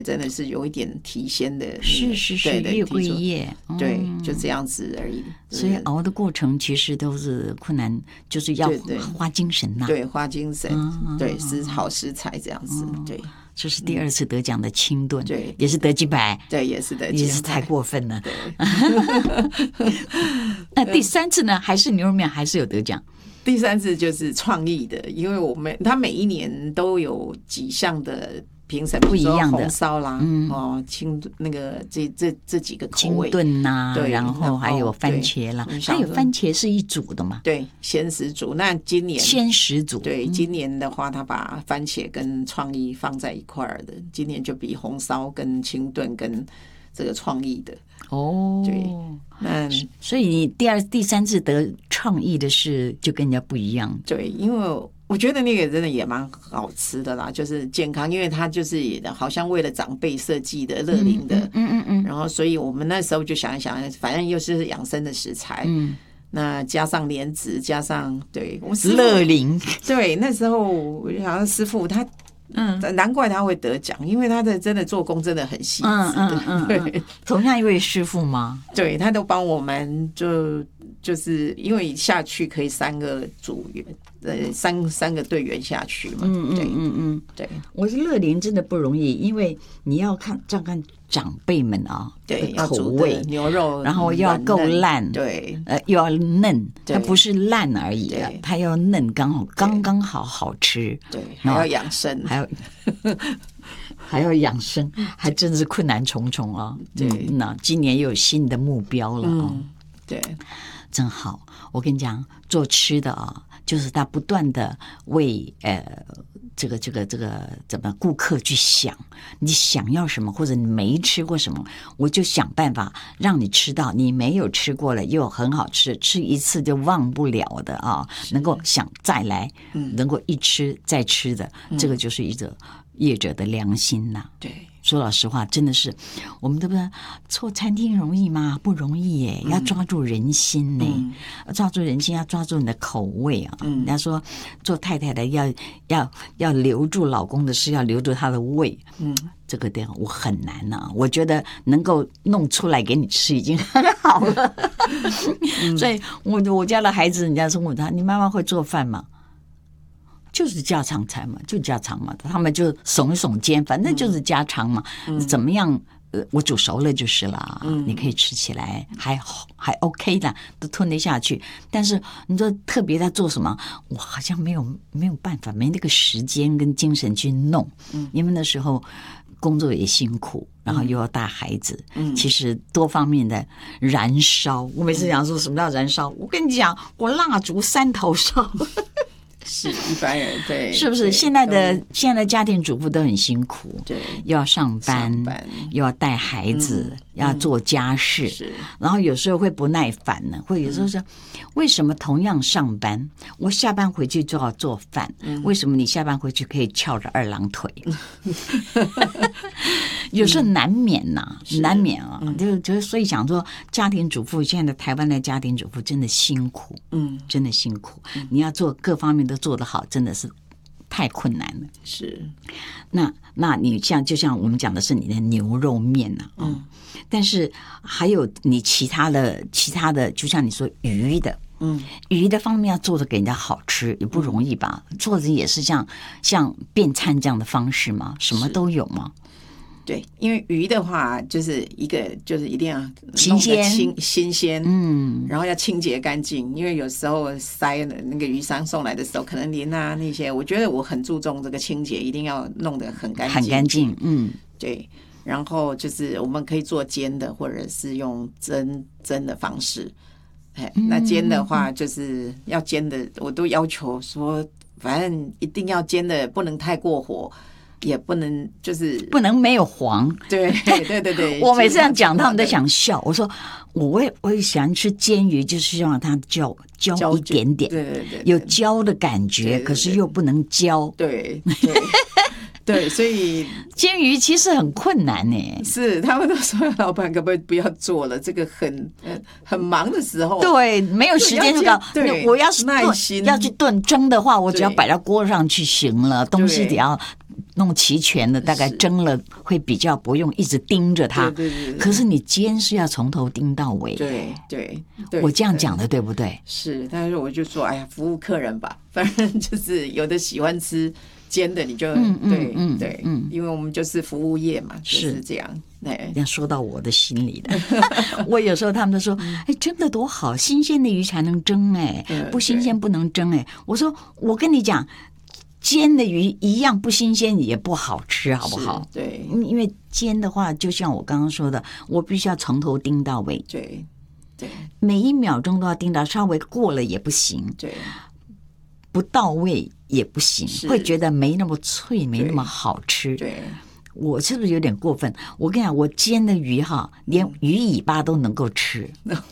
真的是有一点提鲜的， 是月桂叶， 对，就这样子而已。 所以熬的过程其实都是困难，就是要花精神呐， 对，花精神，对，是好食材这样子，对。 这是第2次得奖的清炖， 对， 也是得金牌， 对，也是得金牌， 也是太过分了。那第3次呢？还是牛肉面，还是有得奖？ 第3次就是创意的，因为他每一年都有几项的评审， 不一样的红烧啦，清那个这几个口味， 清炖呐， 对， 然后还有番茄啦，还有番茄是一组的嘛？ 对，鲜食组。那今年鲜食组， 对，今年的话，他把番茄跟创意放在一块儿的，今年就比红烧跟清炖跟这个创意的对，那所以你第3次得创意的是就跟人家不一样， 对，因为我觉得那个真的也蛮好吃的啦，就是健康，因为它就是好像为了长辈设计的乐龄的，然后所以我们那时候就想一想，反正又是养生的食材，那加上莲子，加上对我们乐龄， 对，那时候我就想师傅他。难怪他会得奖，因为他的真的做工真的很细致。对， 同样一位师傅吗？ 对，他都帮我们就是因为下去可以3个组员，3个队员下去嘛。对， 我是乐龄真的不容易，因为你要看长辈们啊， 对， 口味牛肉， 然后要够烂， 对， 又要嫩，它不是烂而已，它要嫩，刚刚好吃， 对，还要养生， 还要养生，还真是困难重重啊。对，那今年又有新的目标了啊。 对， 真好。我跟你讲，做吃的啊，就是他不断的为这个怎么顾客去想你想要什么，或者你没吃过什么，我就想办法让你吃到你没有吃过了又很好吃，吃一次就忘不了的啊，能够想再来，能够一吃再吃的，这个就是一个业者的良心呐。 对。 说老实话，真的是我们对不对？做餐厅容易吗？不容易耶，要抓住人心呢，抓住人心，要抓住你的口味啊。人家说做太太的要留住老公的是要留住他的胃，这个点我很难啊。我觉得能够弄出来给你吃已经很好了。所以我家的孩子，人家说问他，你妈妈会做饭吗？就是家常菜嘛，就家常嘛，他们就耸一耸肩，反正就是家常嘛，怎么样？我煮熟了就是了，你可以吃起来还 OK 的，都吞得下去。但是你说特别在做什么，我好像没有办法，没那个时间跟精神去弄，因为那时候工作也辛苦，然后又要带孩子，其实多方面的燃烧。我每次讲说什么叫燃烧，我跟你讲，我蜡烛3头烧。 是一般人对， 是不是？现在的家庭主妇都很辛苦， 对， 又要上班，又要带孩子，要做家事，然后有时候会不耐烦呢，会有时候说，为什么同样上班，我下班回去就要做饭，为什么你下班回去可以翘着2郎腿？有时候难免呐，难免啊，就所以想说，家庭主妇现在台湾的家庭主妇真的辛苦，真的辛苦，你要做各方面都做得好，真的是太困难了。 是， 那你就像我们讲的是你的牛肉面啊，但是还有你其他的，就像你说鱼的。鱼的方面要做的给人家好吃也不容易吧？做的也是像便餐这样的方式吗？什么都有吗？ 对，因为鱼的话，就是一定要新鲜，然后要清洁干净，因为有时候塞了那个鱼商送来的时候，可能鳞啊那些，我觉得我很注重这个清洁，一定要弄得很干净，对。然后就是我们可以做煎的，或者是用蒸的方式。那煎的话，就是要煎的，我都要求说，反正一定要煎的，不能太过火。也不能不能没有黄， 对， 我每次这样讲，他们都想笑。我说我也喜欢吃煎鱼，就是希望它焦一点点， 对， 有焦的感觉，可是又不能焦， 对，所以煎鱼其实很困难呢。 是，他们都说老板可不可以不要做了？这个很忙的时候， 对，没有时间就搞。对，我要是耐心要去炖蒸的话，我只要摆到锅上去行了，东西只要弄齐全的，大概蒸了会比较不用一直盯着它。 对。 可是你煎是要从头盯到尾。 对， 我这样讲的对不对？ 是，但是我就说，哎呀，服务客人吧，反正就是有的喜欢吃煎的，你就对，因为我们就是服务业嘛，就是这样。这样说到我的心里了。我有时候他们都说，哎，蒸的多好，新鲜的鱼才能蒸，哎，不新鲜不能蒸，哎。我说，我跟你讲。煎的鱼一样不新鲜也不好吃，好不好？ 对， 因为煎的话，就像我刚刚说的，我必须要从头盯到尾。 对， 每一秒钟都要盯到，稍微过了也不行。 对， 不到位也不行，会觉得没那么脆，没那么好吃。 对， 我是不是有点过分？我跟你讲，我煎的鱼哈，连鱼尾巴都能够吃。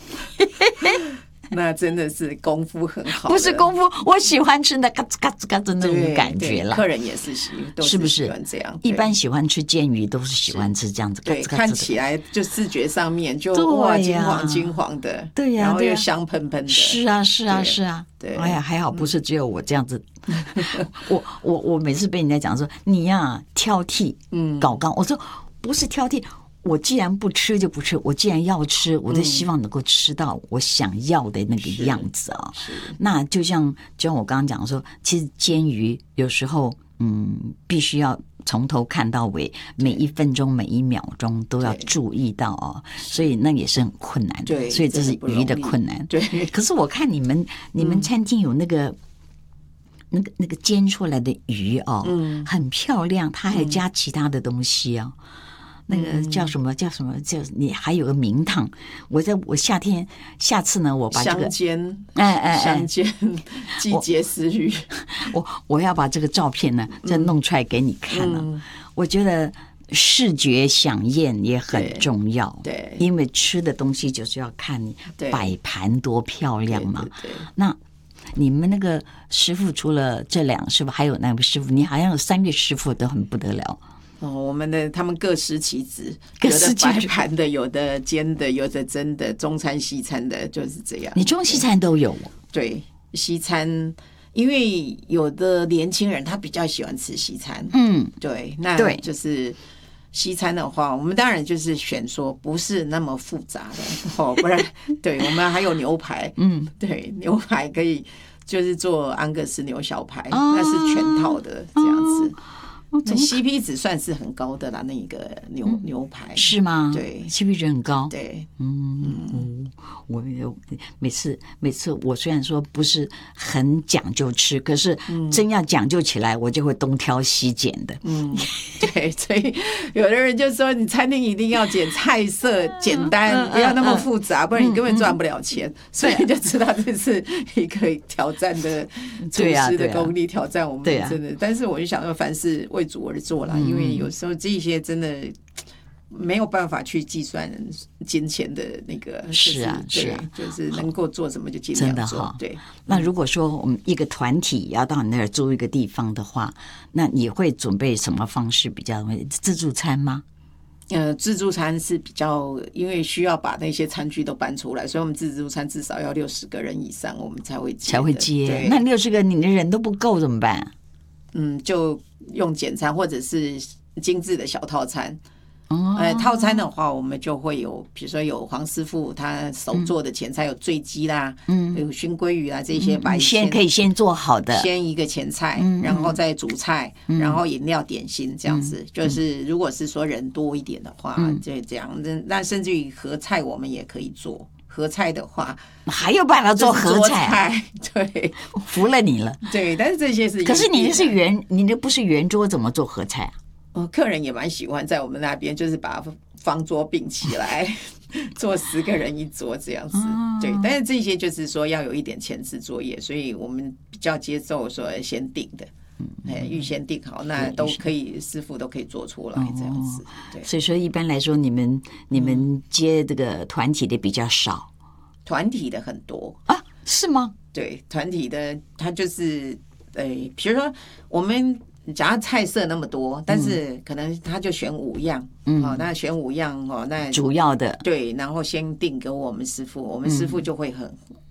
那真的是功夫很好， 不是功夫，我喜欢吃那嘎吱嘎吱嘎吱那种感觉了。 客人也是是不是喜欢这样？ 一般喜欢吃煎鱼都是喜欢吃这样子， 对，看起来就视觉上面就哇金黄的， 对呀， 然后又香喷喷的。 是啊，对，哎呀，还好不是只有我这样子。我每次被人家讲说你呀挑剔，搞刚，我说不是挑剔。我既然不吃就不吃，我既然要吃，我就希望能够吃到我想要的那个样子啊。那就像我刚刚讲说，其实煎鱼有时候必须要从头看到尾，每一分钟每一秒钟都要注意到哦，所以那也是很困难的。 对， 所以这是鱼的困难。 对， 可是我看你们餐厅有那个煎出来的鱼哦，很漂亮，它还加其他的东西哦。那个叫什么？叫你还有个名堂。我下次呢，我把这个香煎季节食鱼， 我要把这个照片呢再弄出来给你看了。我觉得视觉飨宴也很重要， 对， 因为吃的东西就是要看你摆盘多漂亮嘛。 对， 那你们那个师傅除了这2个师傅，还有那个师傅，你好像有3个师傅都很不得了。 我们他们各司其职，有的摆盘的，有的煎的，有的蒸的，中餐西餐的，就是这样。 你中西餐都有？ 对，西餐，因为有的年轻人他比较喜欢吃西餐，对，那就是西餐的话，我们当然就是选说不是那么复杂的不然对，我们还有牛排，对，牛排可以就是做安格斯牛小排，那是全套的这样子。那 CP 值算是很高的啦，那个牛排是吗？ 对 ，CP 值很高。 对， 我每次我虽然说不是很讲究吃，可是真要讲究起来，我就会东挑西拣的。 对，所以有的人就说，你餐厅一定要剪菜色简单，不要那么复杂，不然你根本赚不了钱。所以你就知道这是一个挑战的厨师的功力，挑战我们真的。但是我就想说，凡事为主而做啦，因为有时候这些真的没有办法去计算金钱的那个， 是啊， 就是能够做什么就尽量做。真的哈，对。 那如果说我们一个团体要到你那儿租一个地方的话，那你会准备什么方式比较自助餐吗？ 自助餐是比较，因为需要把那些餐具都搬出来，所以我们自助餐至少要60个人以上，我们才会接。 那60个你的人都不够怎么办？ 就用简餐或者是精致的小套餐。套餐的话，我们就会有，比如说有黄师傅他手做的前菜，有醉鸡啦，有熏鲑鱼啦，这些白先可以先做好的， 先一个前菜，然后再主菜，然后饮料点心这样子。就是如果是说人多一点的话，就这样。那甚至于合菜我们也可以做。合菜的话， 还有办法做合菜， 对， 服了你了。 对，但是这些是， 可是你的不是圆桌，怎么做合菜啊？ 客人也蛮喜欢在我们那边，就是把方桌并起来，做10个人一桌这样子。对，但是这些就是说要有一点前置作业，所以我们比较接受说先定的。预先定好，那都可以，师傅都可以做出来这样子。对， 所以说一般来说，你们接这个团体的比较少， 团体的很多啊？是吗？ 对，团体的他就是，比如说我们假如菜色那么多，但是可能他就选5样，那选5样那主要的对，然后先定给我们师傅，我们师傅就会很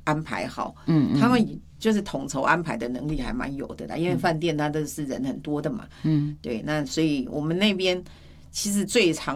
安排好，他们就是统筹安排的能力还蛮有的啦，因为饭店它都是人很多的嘛，对，那所以我们那边其实最常